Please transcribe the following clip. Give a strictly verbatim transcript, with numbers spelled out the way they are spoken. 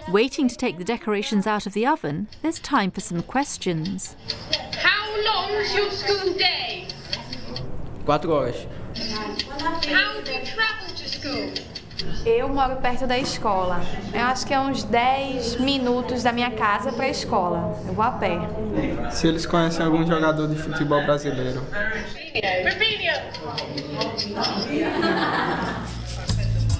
Waiting to take the decorations out of the oven, there's time for some questions. How long's your school day? Quatro horas. How do you travel to school? Eu moro perto da escola. Eu acho que é uns dez minutos da minha casa para a escola. Eu vou a pé. Se eles conhecem algum jogador de futebol brasileiro. Rubinho!